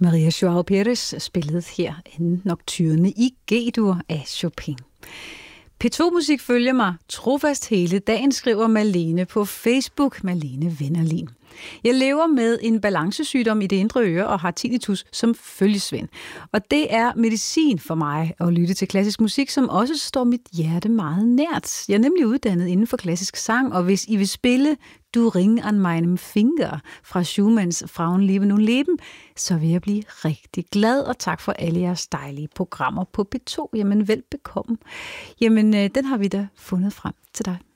Maria Joao Pérez spillede her en nocturne i G-dur af Chopin. P2-musik følger mig trofast hele dagen, skriver Malene på Facebook. Malene Vennerlin. Jeg lever med en balancesygdom i det indre øre og har tinnitus som følgesvend. Og det er medicin for mig at lytte til klassisk musik, som også står mit hjerte meget nært. Jeg er nemlig uddannet inden for klassisk sang, og hvis I vil spille Du Ring an meinem Finger fra Schumanns Frauen leben nun leben, så vil jeg blive rigtig glad, og tak for alle jeres dejlige programmer på P2. Jamen velbekomme. Jamen, den har vi da fundet frem til dig.